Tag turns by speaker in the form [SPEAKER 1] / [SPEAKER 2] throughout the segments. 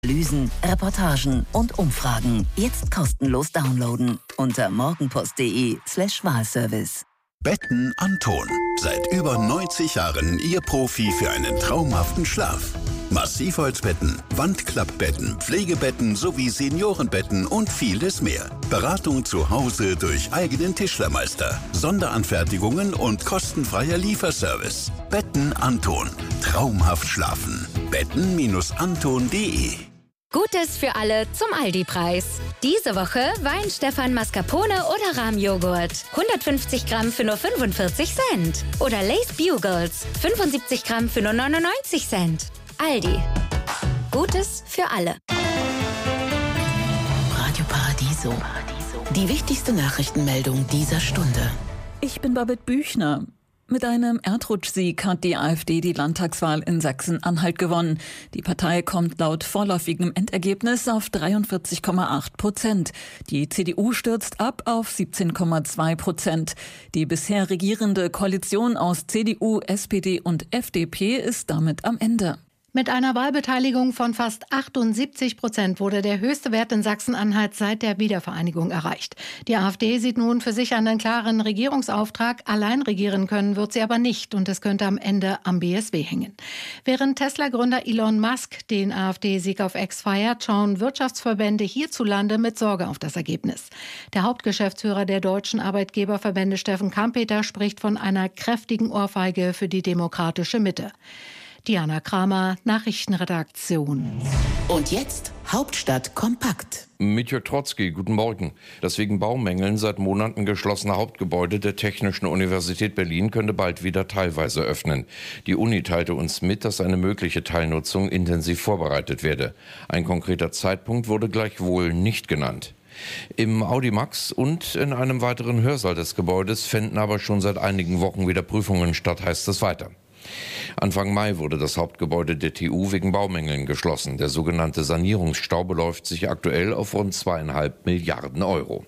[SPEAKER 1] Analysen, Reportagen und Umfragen. Jetzt kostenlos downloaden unter morgenpost.de/Wahlservice.
[SPEAKER 2] Betten Anton. Seit über 90 Jahren Ihr Profi für einen traumhaften Schlaf. Massivholzbetten, Wandklappbetten, Pflegebetten sowie Seniorenbetten und vieles mehr. Beratung zu Hause durch eigenen Tischlermeister, Sonderanfertigungen und kostenfreier Lieferservice. Betten Anton. Traumhaft schlafen. betten-anton.de.
[SPEAKER 3] Gutes für alle zum Aldi-Preis. Diese Woche Weinstefan Mascarpone oder Rahmjoghurt. 150 Gramm für nur 45 Cent. Oder Lay's Bugles. 75 Gramm für nur 99 Cent. Aldi. Gutes für alle.
[SPEAKER 1] Radio Paradiso. Die wichtigste Nachrichtenmeldung dieser Stunde.
[SPEAKER 4] Ich bin Babette Büchner. Mit einem Erdrutschsieg hat die AfD die Landtagswahl in Sachsen-Anhalt gewonnen. Die Partei kommt laut vorläufigem Endergebnis auf 43,8%. Die CDU stürzt ab auf 17,2%. Die bisher regierende Koalition aus CDU, SPD und FDP ist damit am Ende.
[SPEAKER 5] Mit einer Wahlbeteiligung von fast 78% wurde der höchste Wert in Sachsen-Anhalt seit der Wiedervereinigung erreicht. Die AfD sieht nun für sich einen klaren Regierungsauftrag. Allein regieren können wird sie aber nicht und es könnte am Ende am BSW hängen. Während Tesla-Gründer Elon Musk den AfD-Sieg auf X feiert, schauen Wirtschaftsverbände hierzulande mit Sorge auf das Ergebnis. Der Hauptgeschäftsführer der deutschen Arbeitgeberverbände, Steffen Kampeter, spricht von einer kräftigen Ohrfeige für die demokratische Mitte. Diana Kramer, Nachrichtenredaktion.
[SPEAKER 1] Und jetzt Hauptstadt kompakt.
[SPEAKER 6] Mit Jörg Trotzki, guten Morgen. Das wegen Baumängeln seit Monaten geschlossene Hauptgebäude der Technischen Universität Berlin könnte bald wieder teilweise öffnen. Die Uni teilte uns mit, dass eine mögliche Teilnutzung intensiv vorbereitet werde. Ein konkreter Zeitpunkt wurde gleichwohl nicht genannt. Im Audimax und in einem weiteren Hörsaal des Gebäudes fänden aber schon seit einigen Wochen wieder Prüfungen statt, heißt es weiter. Anfang Mai wurde das Hauptgebäude der TU wegen Baumängeln geschlossen. Der sogenannte Sanierungsstau beläuft sich aktuell auf rund 2,5 Milliarden Euro.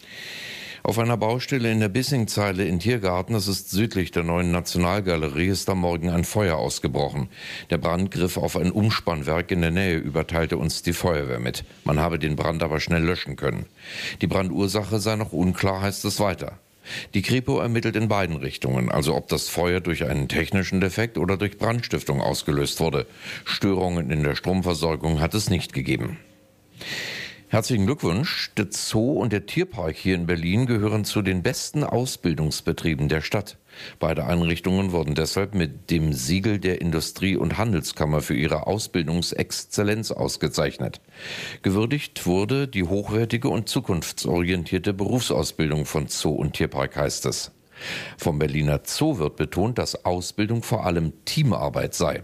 [SPEAKER 6] Auf einer Baustelle in der Bissingzeile in Tiergarten, das ist südlich der neuen Nationalgalerie, ist am Morgen ein Feuer ausgebrochen. Der Brand griff auf ein Umspannwerk in der Nähe über, teilte uns die Feuerwehr mit. Man habe den Brand aber schnell löschen können. Die Brandursache sei noch unklar, heißt es weiter. Die Kripo ermittelt in beiden Richtungen, also ob das Feuer durch einen technischen Defekt oder durch Brandstiftung ausgelöst wurde. Störungen in der Stromversorgung hat es nicht gegeben. Herzlichen Glückwunsch. Der Zoo und der Tierpark hier in Berlin gehören zu den besten Ausbildungsbetrieben der Stadt. Beide Einrichtungen wurden deshalb mit dem Siegel der Industrie- und Handelskammer für ihre Ausbildungsexzellenz ausgezeichnet. Gewürdigt wurde die hochwertige und zukunftsorientierte Berufsausbildung von Zoo und Tierpark, heißt es. Vom Berliner Zoo wird betont, dass Ausbildung vor allem Teamarbeit sei.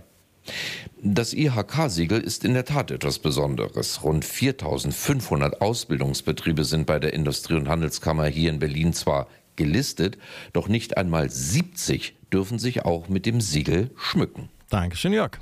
[SPEAKER 6] Das IHK-Siegel ist in der Tat etwas Besonderes. Rund 4.500 Ausbildungsbetriebe sind bei der Industrie- und Handelskammer hier in Berlin zwar gelistet, doch nicht einmal 70 dürfen sich auch mit dem Siegel schmücken.
[SPEAKER 7] Dankeschön, Jörg.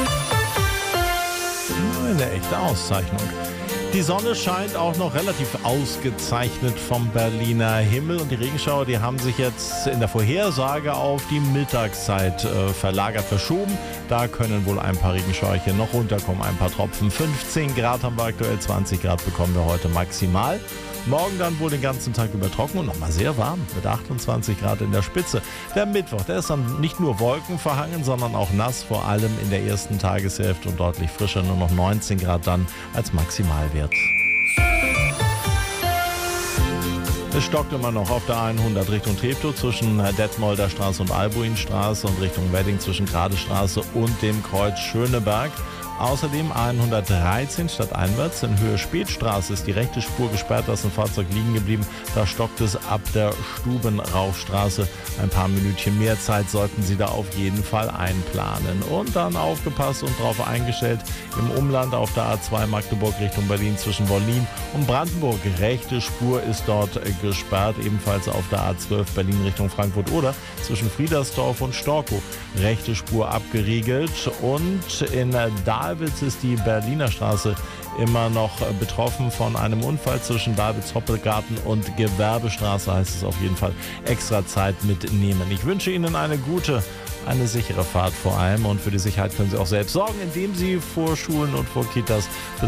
[SPEAKER 7] Eine echte Auszeichnung. Die Sonne scheint auch noch relativ ausgezeichnet vom Berliner Himmel und die Regenschauer, die haben sich jetzt in der Vorhersage auf die Mittagszeit verschoben. Da können wohl ein paar Regenschauerchen noch runterkommen, ein paar Tropfen. 15 Grad haben wir aktuell, 20 Grad bekommen wir heute maximal. Morgen dann wohl den ganzen Tag über trocken und nochmal sehr warm mit 28 Grad in der Spitze. Der Mittwoch, der ist dann nicht nur wolkenverhangen, sondern auch nass, vor allem in der ersten Tageshälfte und deutlich frischer, nur noch 19 Grad dann als Maximalwert. Es stockt immer noch auf der 100 Richtung Treptow zwischen Detmolder Straße und Albuinstraße und Richtung Wedding zwischen Gradestraße und dem Kreuz Schöneberg. Außerdem A113 stadteinwärts in Höhe Spätstraße ist die rechte Spur gesperrt, da ist ein Fahrzeug liegen geblieben. Da stockt es ab der Stubenrauchstraße. Ein paar Minütchen mehr Zeit sollten Sie da auf jeden Fall einplanen. Und dann aufgepasst und darauf eingestellt, im Umland auf der A2 Magdeburg Richtung Berlin zwischen Wollin und Brandenburg. Rechte Spur ist dort gesperrt, ebenfalls auf der A12 Berlin Richtung Frankfurt oder zwischen Friedersdorf und Storkow. Rechte Spur abgeriegelt und in Dahlem Dalwitz ist die Berliner Straße immer noch betroffen von einem Unfall zwischen Dalwitz-Hoppelgarten und Gewerbestraße. Heißt es auf jeden Fall extra Zeit mitnehmen. Ich wünsche Ihnen eine sichere Fahrt vor allem. Und für die Sicherheit können Sie auch selbst sorgen, indem Sie vor Schulen und vor Kitas